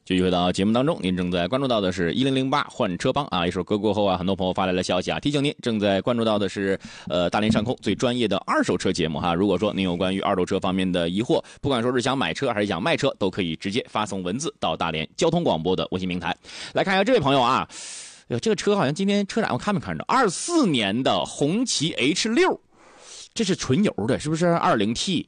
继续回到节目当中，您正在关注到的是1008换车帮啊，一首歌过后啊，很多朋友发来了消息啊，提醒您正在关注到的是大连上空最专业的二手车节目哈。如果说您有关于二手车方面的疑惑，不管说是想买车还是想卖车，都可以直接发送文字到大连交通广播的微信平台。来看一下这位朋友啊，这个车好像今天车展我看没看着，24年的红旗 H6。这是纯油的，是不是 2.0T？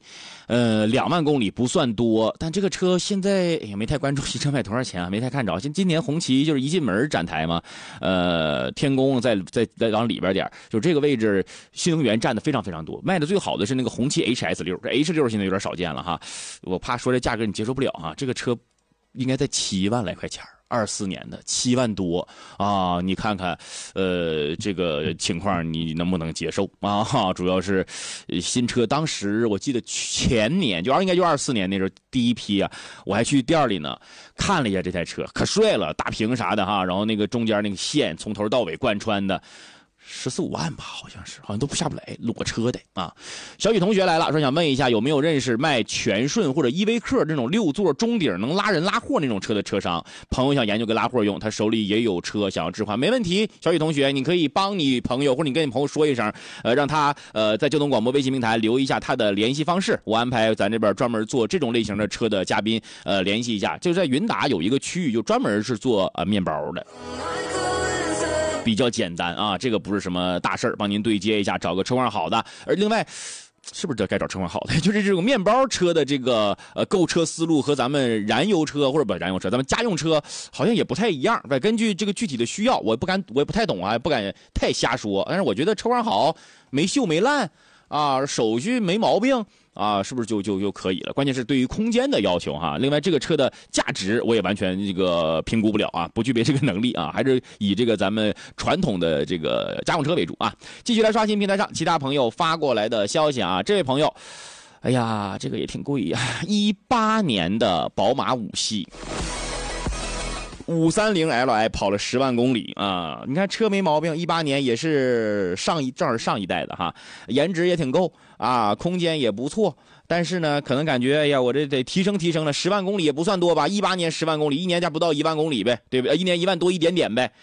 2万公里不算多，但这个车现在也没太关注新车卖多少钱啊，没太看着。今年红旗就是一进门展台嘛，天宫再往里边点，就这个位置新能源占的非常非常多，卖的最好的是那个红旗 HS6， 这 H6 现在有点少见了哈，我怕说这价格你接受不了哈，这个车应该在7万来块钱。24年的7万多啊，你看看，这个情况你能不能接受啊？主要是新车，当时我记得前年应该就24年那时候第一批啊，我还去店里呢看了一下这台车，可帅了，大屏啥的哈，然后那个中间那个线从头到尾贯穿的。14、15万吧，好像都下不来，裸车的啊。小雨同学来了，说想问一下有没有认识卖全顺或者依维柯这种6座中顶能拉人拉货那种车的车商，朋友想研究给拉货用，他手里也有车想要置换，没问题。小雨同学，你可以帮你朋友或者你跟你朋友说一声，让他在交通广播微信平台留一下他的联系方式，我安排咱这边专门做这种类型的车的嘉宾联系一下。就在云达有一个区域就专门是做面包的。比较简单啊，这个不是什么大事儿，帮您对接一下，找个车况好的。而另外，是不是这该找车况好的？就是这种面包车的这个购车思路和咱们燃油车或者不燃油车，咱们家用车好像也不太一样。根据这个具体的需要，我也不太懂啊，不敢太瞎说。但是我觉得车况好，没锈没烂啊，手续没毛病。啊，是不是就可以了？关键是对于空间的要求哈。另外，这个车的价值我也完全这个评估不了啊，不具备这个能力啊，还是以这个咱们传统的这个家用车为主啊。继续来刷新平台上其他朋友发过来的消息啊，这位朋友，哎呀，这个也挺贵呀，18年的宝马5系。530Li 跑了10万公里啊！你看车没毛病，18年也是正好上一代的哈，颜值也挺够啊，空间也不错。但是呢，可能感觉哎呀，我这得提升了，10万公里也不算多吧？18年10万公里，一年加不到1万公里呗，对不对？一年1万多一点点呗。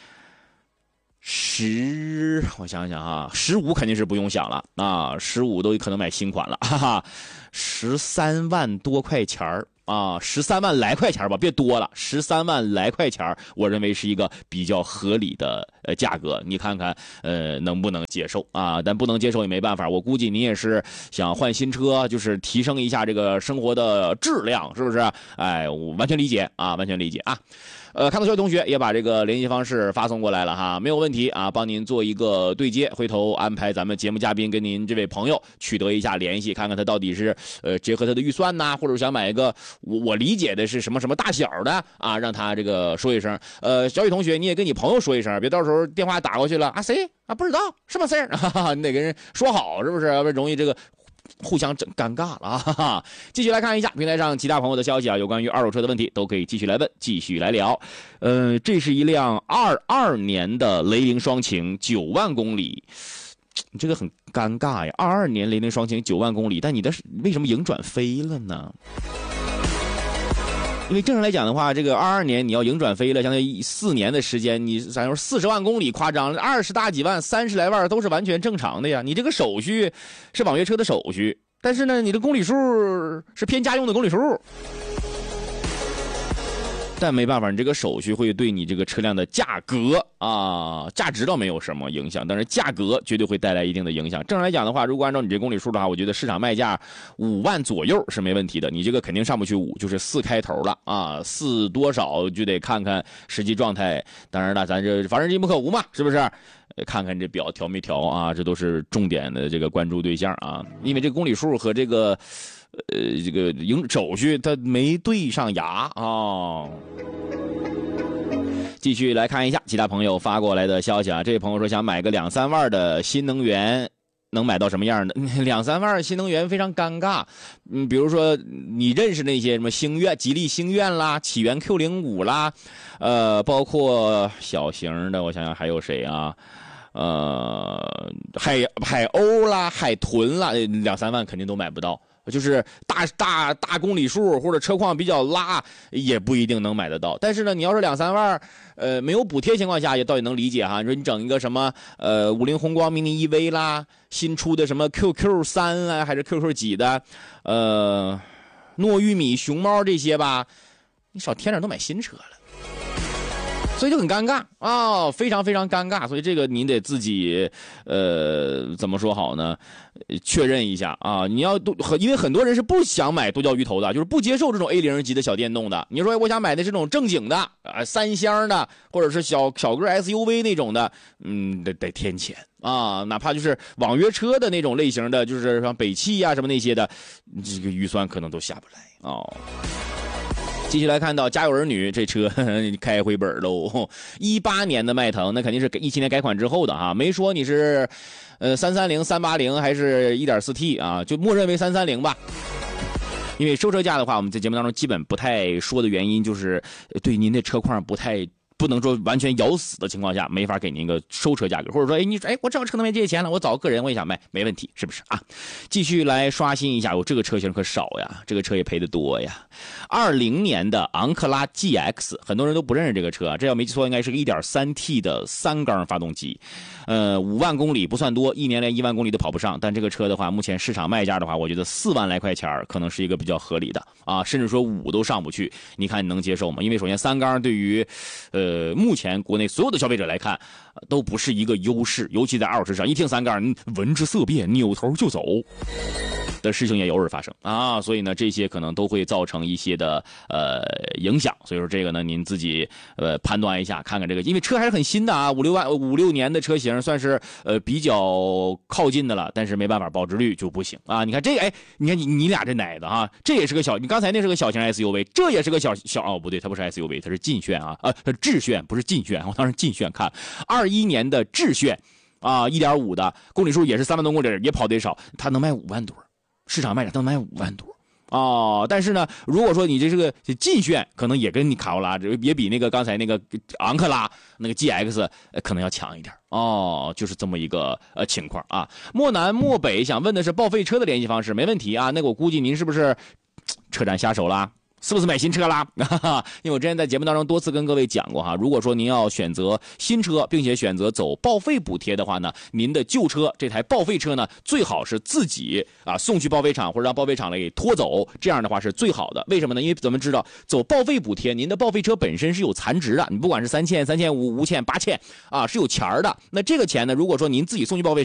我想想啊，15肯定是不用想了啊，15都可能买新款了，哈哈，13万多块钱儿。啊，13万来块钱吧，别多了，13万来块钱，我认为是一个比较合理的价格。你看看，能不能接受啊？但不能接受也没办法。我估计你也是想换新车，就是提升一下这个生活的质量，是不是？哎，我完全理解啊，完全理解啊。看到小同学也把这个联系方式发送过来了哈，没有问题啊，帮您做一个对接，回头安排咱们节目嘉宾跟您这位朋友取得一下联系，看看他到底是结合他的预算呐，或者想买一个我理解的是什么大小的啊，让他这个说一声。小雨同学你也跟你朋友说一声，别到时候电话打过去了啊，谁啊不知道什么事儿，哈哈，你得跟人说好，是不是？要不然容易这个互相整尴尬了啊！继续来看一下平台上其他朋友的消息啊，有关于二手车的问题都可以继续来问，继续来聊。这是一辆22年的雷凌双擎，9万公里，这个很尴尬呀。22年雷凌双擎9万公里，但你的为什么迎转飞了呢？因为正常来讲的话，这个22年你要迎转飞了，相当于4年的时间，你咱说40万公里夸张了，20大几万、30来万都是完全正常的呀。你这个手续是网约车的手续，但是呢，你的公里数是偏家用的公里数。但没办法，你这个手续会对你这个车辆的价格啊，价值倒没有什么影响，但是价格绝对会带来一定的影响。正常来讲的话，如果按照你这公里数的话，我觉得市场卖价5万左右是没问题的，你这个肯定上不去5，就是4开头了啊，4多少就得看看实际状态。当然了，咱这防人之心不可无嘛，是不是？看看这表调没调啊，这都是重点的这个关注对象啊，因为这个公里数和这个手续它没对上牙啊。继续来看一下其他朋友发过来的消息啊，这位朋友说想买个2、3万的新能源，能买到什么样的？2、3万新能源非常尴尬。比如说你认识那些什么星越、吉利星越啦、启源 Q05 啦，包括小型的，我想想还有谁啊？海鸥啦、海豚啦，2、3万肯定都买不到就是大公里数或者车况比较拉，也不一定能买得到。但是呢，你要是2-3万，没有补贴情况下，也倒也能理解哈。你说你整一个什么50宏光 mini EV 啦，新出的什么 QQ3啊，还是 QQ 几的，糯玉米、熊猫这些吧，你少添点都买新车了。所以就很尴尬啊，非常非常尴尬。所以这个您得自己，怎么说好呢？确认一下啊。你要因为很多人是不想买多焦鱼头的，就是不接受这种 A0级的小电动的。你说我想买的是这种正经的3厢的，或者是小个 SUV 那种的，得添钱啊。哪怕就是网约车的那种类型的，就是像北汽啊什么那些的，这个预算可能都下不来哦。继续来看到家有儿女这车开回本喽，18年的迈腾，那肯定是17年改款之后的哈，没说你是330、380还是 1.4T 啊，就默认为330吧。因为收车价的话，我们在节目当中基本不太说的原因就是对您的车况不能说完全咬死的情况下，没法给您一个收车价格，或者说，你说，我这个车都没这些钱了，我找个人我也想卖，没问题，是不是啊？继续来刷新一下，这个车型可少呀，这个车也赔得多呀。20年的昂克拉 GX， 很多人都不认识这个车，这要没记错，应该是个 1.3T 的3缸发动机，5万公里不算多，一年连1万公里都跑不上，但这个车的话，目前市场卖价的话，我觉得4万来块钱可能是一个比较合理的啊，甚至说5都上不去，你看你能接受吗？因为首先3缸对于目前国内所有的消费者来看，都不是一个优势，尤其在二手市场，一听3缸，闻之色变，扭头就走的事情也有日发生啊，所以呢，这些可能都会造成一些的影响，所以说这个呢，您自己判断一下，看看这个，因为车还是很新的啊，5-6年的车型，算是比较靠近的了，但是没办法，保值率就不行啊。你看这个，你看你俩这奶子哈，这也是个你刚才那是个小型 SUV， 这也是个小哦不对，它不是 SUV， 它是劲炫啊，致炫不是劲炫，我当时劲炫看21年的致炫啊，1.5的公里数也是3万多公里，也跑得少，它能卖5万多。市场卖价能卖5万多哦，但是呢，如果说你这是个劲炫，可能也跟你卡罗拉也比那个刚才那个昂克拉那个 GX 可能要强一点哦，就是这么一个情况啊。漠南漠北想问的是报废车的联系方式，没问题啊。那个我估计您是不是车展下手啦？是不是买新车啦？因为我之前在节目当中多次跟各位讲过哈，如果说您要选择新车，并且选择走报废补贴的话呢，您的旧车这台报废车呢，最好是自己送去报废厂或者让报废厂来给拖走，这样的话是最好的。为什么呢？因为咱们知道走报废补贴，您的报废车本身是有残值的，你不管是3000、3500、5000、8000是有钱的。那这个钱呢，如果说您自己送去报废